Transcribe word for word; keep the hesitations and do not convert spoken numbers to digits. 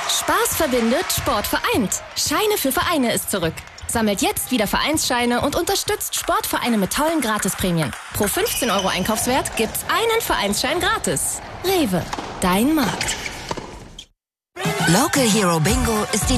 Spaß verbindet, Sport vereint. Scheine für Vereine ist zurück. Sammelt jetzt wieder Vereinsscheine und unterstützt Sportvereine mit tollen Gratisprämien. Pro fünfzehn Euro Einkaufswert gibt's einen Vereinsschein gratis. Rewe, dein Markt. Local Hero Bingo ist die